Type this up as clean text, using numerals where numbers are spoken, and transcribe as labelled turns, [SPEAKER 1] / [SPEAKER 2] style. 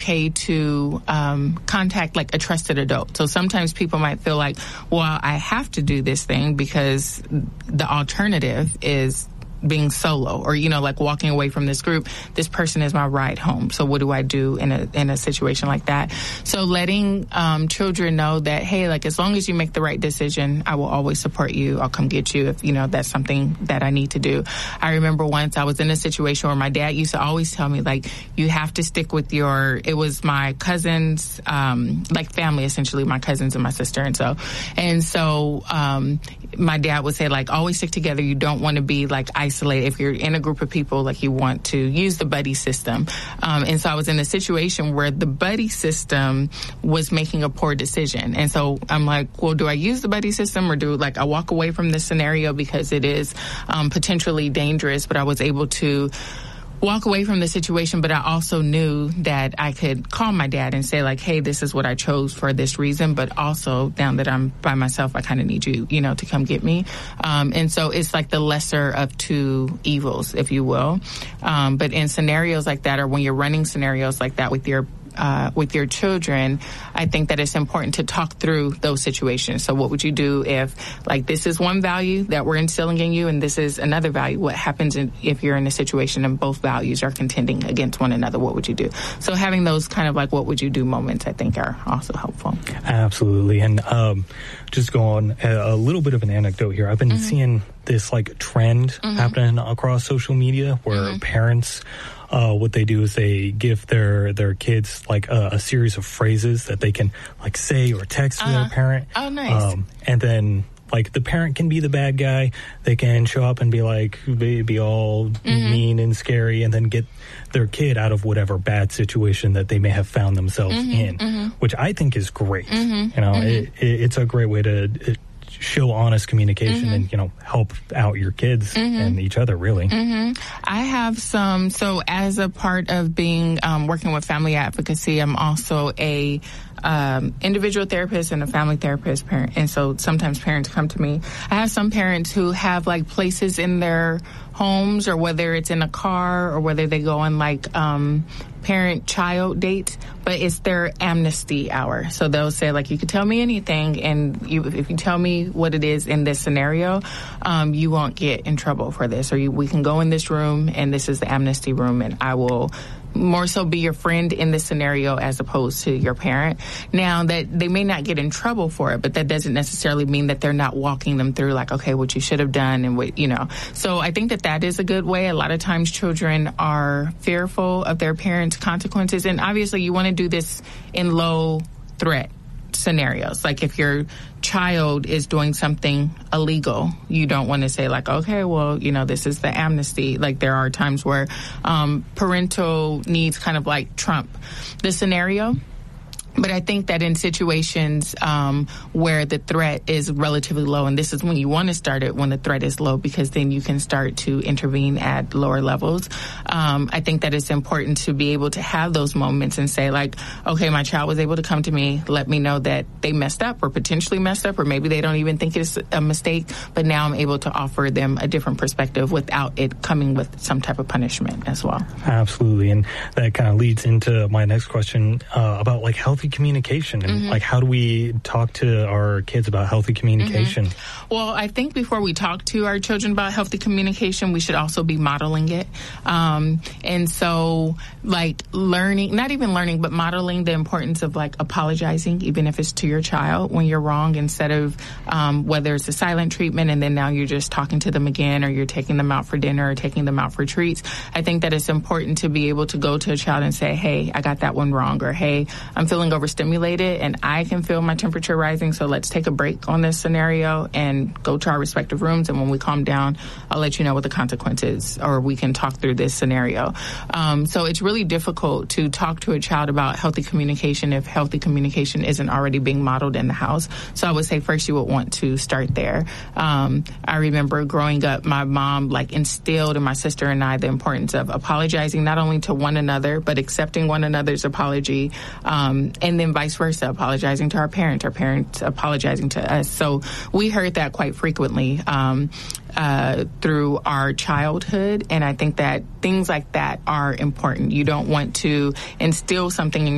[SPEAKER 1] okay to contact like a trusted adult. So sometimes people might feel like, well, I have to do this thing because the alternative is being solo, or, you know, like walking away from this group. This person is my ride home. So what do I do in a situation like that? So letting children know that, hey, like, as long as you make the right decision, I will always support you. I'll come get you if, you know, that's something that I need to do. I remember once I was in a situation where my dad used to always tell me, like, you have to stick with it was my cousins, like family, essentially, my cousins and my sister. And so my dad would say, like, always stick together. You don't want to be like isolated. If you're in a group of people, like, you want to use the buddy system. And so I was in a situation where the buddy system was making a poor decision. And so I'm like, well, do I use the buddy system, or do, like, I walk away from this scenario because it is potentially dangerous? But I was able to walk away from the situation, but I also knew that I could call my dad and say, like, hey, this is what I chose for this reason, but also now that I'm by myself, I kind of need you, you know, to come get me. And so it's like the lesser of two evils, if you will. But in scenarios like that, or when you're running scenarios like that with your children, I think that it's important to talk through those situations. So what would you do if, like, this is one value that we're instilling in you and this is another value? What happens if you're in a situation and both values are contending against one another? What would you do? So having those kind of like what would you do moments, I think, are also helpful.
[SPEAKER 2] Absolutely. And just go on a little bit of an anecdote here. I've been seeing this like trend happening across social media where parents, what they do is they give their kids like a series of phrases that they can like say or text to their parent.
[SPEAKER 1] Oh, nice.
[SPEAKER 2] And then like the parent can be the bad guy. They can show up and be like, be all mean and scary, and then get their kid out of whatever bad situation that they may have found themselves in, which I think is great. You know, it's a great way to show honest communication and, you know, help out your kids and each other, really.
[SPEAKER 1] I have so as a part of being working with family advocacy, I'm also a individual therapist and a family therapist parent. And so sometimes parents come to me. I have some parents who have like places in their homes, or whether it's in a car, or whether they go on like parent-child dates, but it's their amnesty hour. So they'll say, like, you can tell me anything, and if you tell me what it is in this scenario, you won't get in trouble for this. Or we can go in this room, and this is the amnesty room, and I will more so be your friend in this scenario as opposed to your parent. Now, that they may not get in trouble for it, but that doesn't necessarily mean that they're not walking them through, like, okay, what you should have done and what, you know. So I think that is a good way. A lot of times children are fearful of their parents' consequences, and obviously you want to do this in low threat scenarios. Like if your child is doing something illegal, you don't want to say like, okay, well, you know, this is the amnesty. Like there are times where parental needs kind of like trump the scenario. But I think that in situations where the threat is relatively low, and this is when you want to start it when the threat is low, because then you can start to intervene at lower levels. I think that it's important to be able to have those moments and say like, okay, my child was able to come to me, let me know that they messed up or potentially messed up, or maybe they don't even think it's a mistake, but now I'm able to offer them a different perspective without it coming with some type of punishment as well.
[SPEAKER 2] Absolutely. And that kind of leads into my next question about like healthy communication and like how do we talk to our kids about healthy communication?
[SPEAKER 1] Well, I think before we talk to our children about healthy communication, we should also be modeling it. And so like not even learning, but modeling the importance of like apologizing, even if it's to your child when you're wrong, instead of whether it's a silent treatment and then now you're just talking to them again, or you're taking them out for dinner or taking them out for treats. I think that it's important to be able to go to a child and say, hey, I got that one wrong, or hey, I'm feeling overstimulated and I can feel my temperature rising, so let's take a break on this scenario and go to our respective rooms, and when we calm down, I'll let you know what the consequences, or we can talk through this scenario. So it's really difficult to talk to a child about healthy communication if healthy communication isn't already being modeled in the house. So I would say first you would want to start there. I remember growing up, my mom like instilled in my sister and I the importance of apologizing not only to one another, but accepting one another's apology, and then vice versa, apologizing to our parents apologizing to us. So we heard that quite frequently through our childhood, and I think that things like that are important. You don't want to instill something in